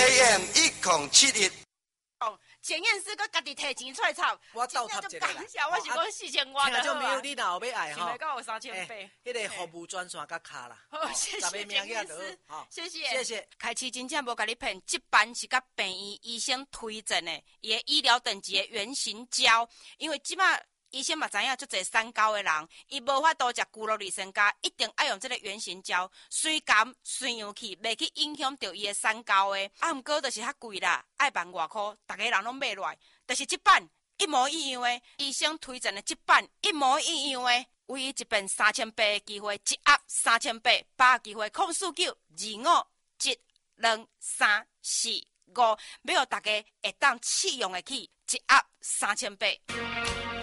AM 1071。 检验师佮家己摕钱出来炒， 我倒插一个啦。 我是讲4000块的。 听种朋友，你若有要爱吼， 想到有3800。 迄个服务专线甲卡啦。 好，谢谢检验师，谢谢， 谢谢。 开市真正无甲你骗，这班是甲病院医生推荐的，伊的医疗等级的原型胶，因为即马。医生嘛知影，足侪三高的人，伊无法度食骨肉里参加，一定要用这个原型胶，水甘水氧气，袂去影响到伊的三高的。啊，毋过就是较贵啦，爱万外箍，逐个人拢买落来。但是这版一模一样的，医生推荐的这版一模一样的，唯一一遍3800的机会，一压3800，把机会控诉925723445，要互大家会当试用的去，一压3800。